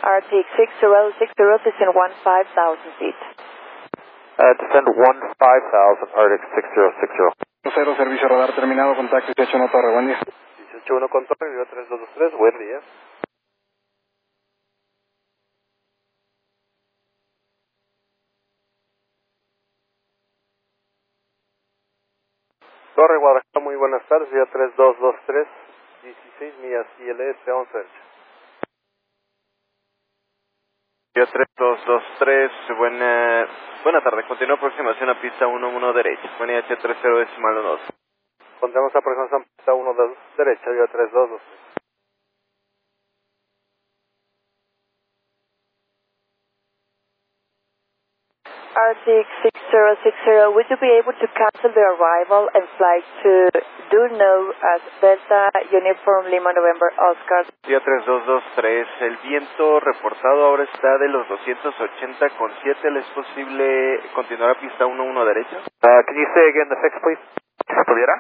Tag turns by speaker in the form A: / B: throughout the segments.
A: RTX 6060, descend 15,000 feet.
B: Descend 15,000, Arctic 6060.
C: 0, servicio radar terminado, contacto 18-1 Torre, buen día.
B: 18-1 con Torre, vivo 3223, buen día. Torre Guadalajara, muy buenas tardes, vía 3223, 16 millas, ILS 11. Vía 3223, buena tarde, continúa aproximación a pista 11 derecha, buen IH30 decimal 2. Continuamos aproximación a pista 1 derecha, vía 3223.
A: RTX 6060, would you be able to cancel the arrival and fly to Durno as Delta Uniform Lima November Oscar?
B: Día 3223, el viento reportado ahora está de los 280,7, ¿le es posible continuar a pista 11 derecha? Can you say again the fix, please? ¿Pudiera?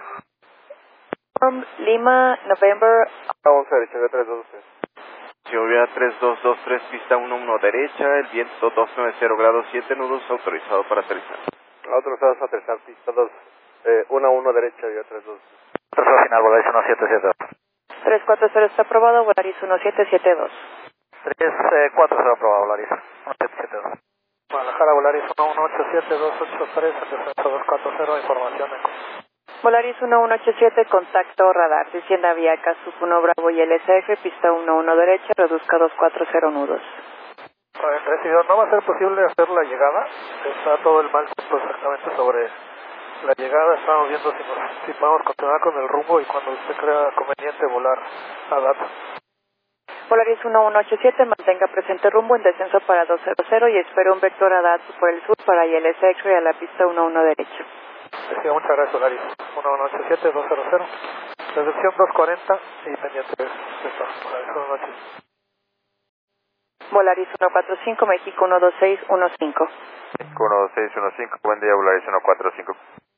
A: Lima November
B: 11 derecha, vía 3223. Vía 3223, pista 11 derecha, el viento 290 grados 7 nudos, autorizado para aterrizar. Autorizado para aterrizar, pista 11 derecha, vía 32. Tercera final, Volaris 1772.
A: 340 está aprobado, Volaris 1772.
B: 340 aprobado, Volaris 1772.
C: Guadalajara, Volaris 1187283, descenso 240, información eco.
A: Volaris 1187, contacto radar, descienda vía Casup 1 Bravo y LSF, pista 11 derecha, reduzca 240 nudos.
C: Recibido, ¿no va a ser posible hacer la llegada? Está todo el mal exactamente sobre la llegada, estamos viendo si podemos continuar con el rumbo y cuando usted crea conveniente volar a data.
A: Volaris 1187, mantenga presente rumbo en descenso para 200 y espero un vector a data por el sur para ILS y a la pista 11 derecha.
C: Decía, muchas gracias, Volaris 1187-200, recepción 240 y pendiente de esto, Volaris 187.
A: Volaris 145, México 12615.
B: 12615, buen día, Volaris 145.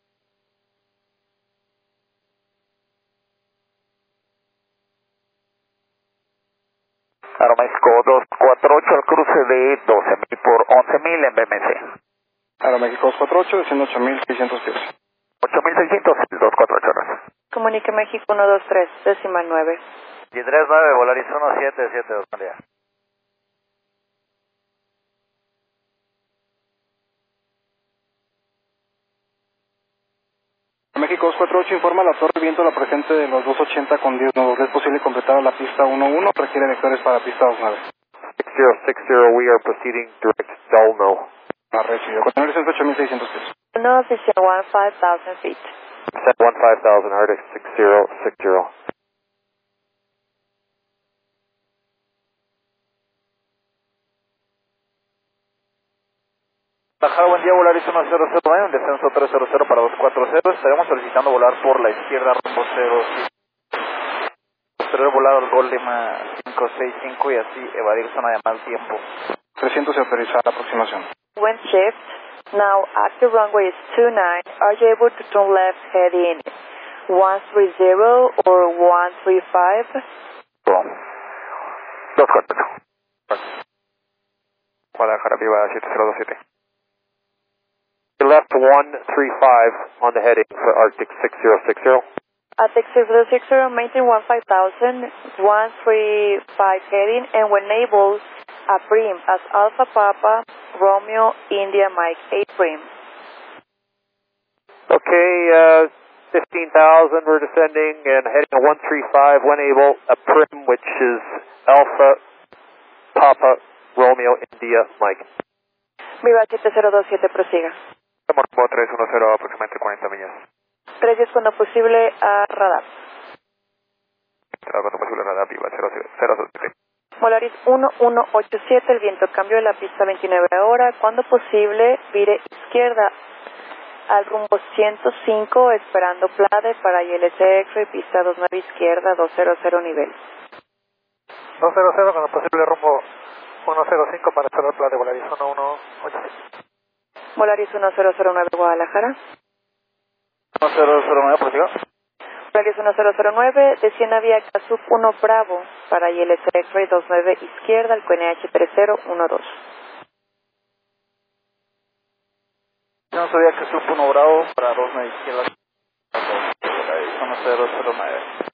D: Aeroméxico 248 al cruce de 12.000 por 11.000 en BMC.
C: Aeroméxico 248, desciende 8.600 pies.
D: 8.600, 248 horas.
A: Comunique México 123, decimal 9.
D: 139, Volaris 1772, buen día.
C: México 248 informa a la torre viento la presente de los 280 con 10 nudos. ¿Es posible completar la pista 11? Requiere vectores para pista 29.
B: 6060, we are proceeding direct Delno.
C: Recibido. Continuar descenso 8.600 pies.
A: No, desciende 15,000 feet.
B: Descend 15,000, Arctic 6060.
D: Guadalajara, buen día, Volaris 1009, un descenso 300 para 240, estaremos solicitando volar por la izquierda rumbo 0. Posterior volado al Gol Lima 565 y así evadir zona de mal tiempo.
C: 300 se autoriza la aproximación.
A: Wind shift. Now, after runway is 29, are you able to turn left heading 130 or 135?
D: 240.
B: Guadalajara, viva 7027. Left 135 on the heading for Arctic 6060.
A: Arctic 6060, maintain 15,000, 135 heading, and when able, prim as Alpha Papa, Romeo, India, Mike, 8 prim.
B: Okay, 15,000, we're descending and heading a 135, when able, a prim, which is Alpha Papa, Romeo, India, Mike.
A: Viva 7027, prosiga.
B: Morbo 310, aproximadamente 40 millas.
A: 3 es cuando posible a radar.
B: Cuando posible radar, viva 007.
A: Volaris 1187, el viento cambio de la pista 29 hora, cuando posible vire izquierda al rumbo 105, esperando PLADE para ILSX y pista 29 izquierda, 200 nivel.
C: 200 con el posible rumbo 105 para esperar PLADE, Volaris 1187.
A: Volaris 1009 Guadalajara.
D: 1009, por favor.
A: Volaris 1009, descienda vía Casup 1 Bravo. para ILS X-Ray 29 izquierda, al QNH 3012.
D: No sabía que supo 1 Bravo para 29 izquierda, 009.